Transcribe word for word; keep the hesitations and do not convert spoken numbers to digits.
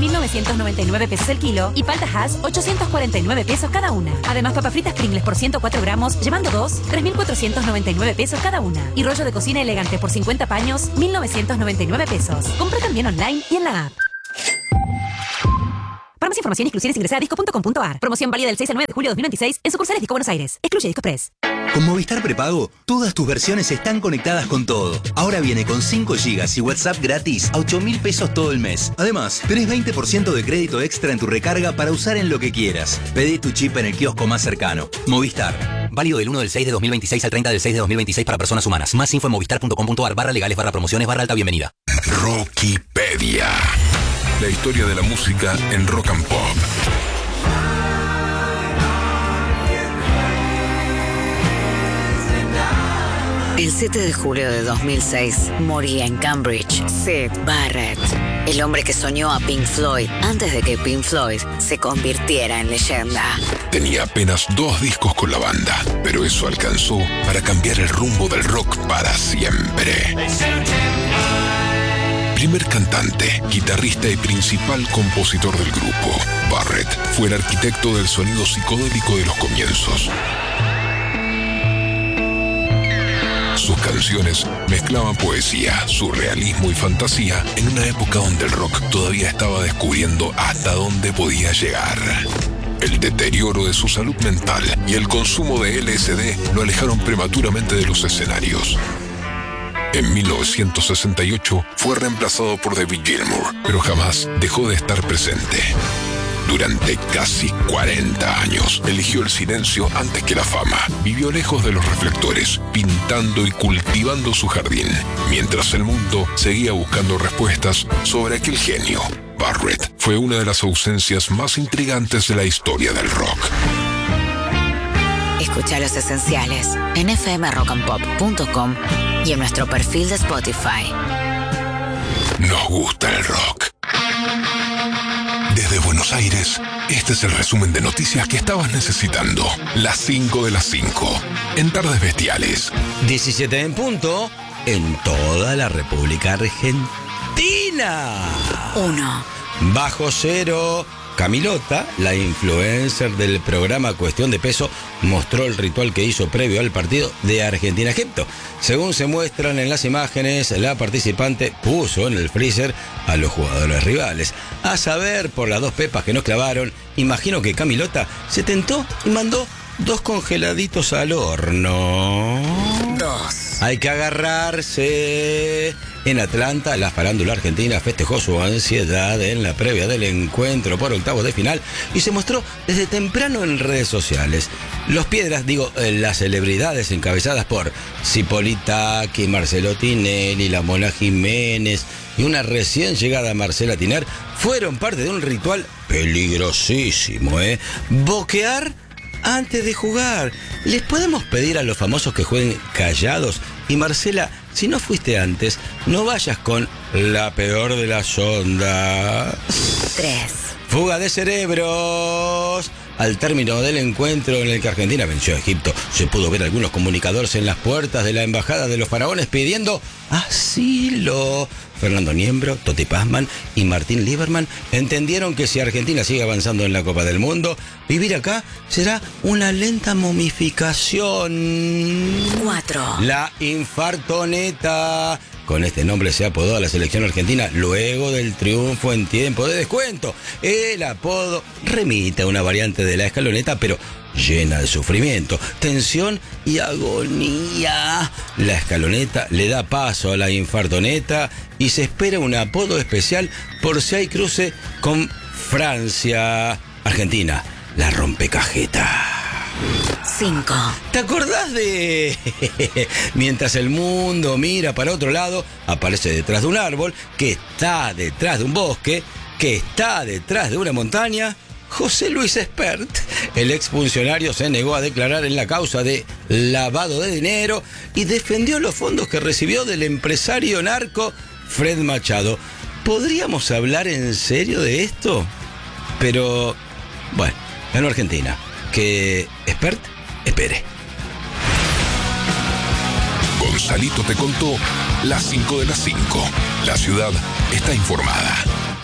mil novecientos noventa y nueve pesos el kilo y palta Hass, ochocientos cuarenta y nueve pesos cada una. Además, papas fritas Pringles por ciento cuatro gramos, llevando dos, tres mil cuatrocientos noventa y nueve pesos cada una. Y rollo de cocina elegante por cincuenta paños, mil novecientos noventa y nueve pesos. Compra también online y en la app. Para más información y exclusiones ingresa a disco punto com punto a r. Promoción válida del seis al nueve de julio de dos mil veintiséis en sucursales Disco Buenos Aires. Excluye Disco Express. Con Movistar Prepago, todas tus versiones están conectadas con todo. Ahora viene con cinco gigas y WhatsApp gratis a ocho mil pesos todo el mes. Además, tenés veinte por ciento de crédito extra en tu recarga para usar en lo que quieras. Pedí tu chip en el kiosco más cercano. Movistar. Válido del uno del seis de dos mil veintiséis al treinta del seis de dos mil veintiséis para personas humanas. Más info en movistar punto com punto a r barra legales barra promociones barra alta bienvenida. Rockipedia. La historia de la música en rock and pop. El siete de julio de dos mil seis moría en Cambridge Syd Barrett, el hombre que soñó a Pink Floyd antes de que Pink Floyd se convirtiera en leyenda. Tenía apenas dos discos con la banda, pero eso alcanzó para cambiar el rumbo del rock para siempre. Primer cantante, guitarrista y principal compositor del grupo, Barrett fue el arquitecto del sonido psicodélico de los comienzos. Sus canciones mezclaban poesía, surrealismo y fantasía en una época donde el rock todavía estaba descubriendo hasta dónde podía llegar. El deterioro de su salud mental y el consumo de L S D lo alejaron prematuramente de los escenarios. En mil novecientos sesenta y ocho fue reemplazado por David Gilmour, pero jamás dejó de estar presente. Durante casi cuarenta años eligió el silencio antes que la fama. Vivió lejos de los reflectores, pintando y cultivando su jardín, mientras el mundo seguía buscando respuestas sobre aquel genio. Barrett fue una de las ausencias más intrigantes de la historia del rock. Escucha Los Esenciales en f m rock and pop punto com y en nuestro perfil de Spotify. Nos gusta el rock. Desde Buenos Aires, este es el resumen de noticias que estabas necesitando. Las cinco de las cinco, en Tardes Bestiales. diecisiete en punto, en toda la República Argentina. Uno. Bajo cero. Camilota, la influencer del programa Cuestión de Peso, mostró el ritual que hizo previo al partido de Argentina-Egipto. Según se muestran en las imágenes, la participante puso en el freezer a los jugadores rivales. A saber, por las dos pepas que nos clavaron, imagino que Camilota se tentó y mandó dos congeladitos al horno. Dos. Hay que agarrarse. En Atlanta, la farándula argentina festejó su ansiedad en la previa del encuentro por octavos de final y se mostró desde temprano en redes sociales. Los Piedras, digo, las celebridades encabezadas por Cipolitaki, Marcelo Tinelli, la Mona Jiménez y una recién llegada Marcela Tiner, fueron parte de un ritual peligrosísimo, ¿eh? Boquear antes de jugar. ¿Les podemos pedir a los famosos que jueguen callados? Y Marcela, si no fuiste antes, no vayas con la peor de las ondas. Tres. Fuga de cerebros. Al término del encuentro en el que Argentina venció a Egipto, se pudo ver algunos comunicadores en las puertas de la embajada de los faraones pidiendo asilo. Fernando Niembro, Toti Pazman y Martín Lieberman entendieron que si Argentina sigue avanzando en la Copa del Mundo, vivir acá será una lenta momificación. Cuatro. La infartoneta. Con este nombre se apodó a la selección argentina luego del triunfo en tiempo de descuento. El apodo remite a una variante de la escaloneta, pero llena de sufrimiento, tensión y agonía. La escaloneta le da paso a la infartoneta y se espera un apodo especial por si hay cruce con Francia. Argentina, la rompecajeta. Cinco. ¿Te acordás de mientras el mundo mira para otro lado, aparece detrás de un árbol, que está detrás de un bosque, que está detrás de una montaña? José Luis Espert, el exfuncionario, se negó a declarar en la causa de lavado de dinero y defendió los fondos que recibió del empresario narco Fred Machado. ¿Podríamos hablar en serio de esto? Pero, bueno, ganó Argentina. Que Espert espere. Gonzalito te contó las cinco de las cinco. La ciudad está informada.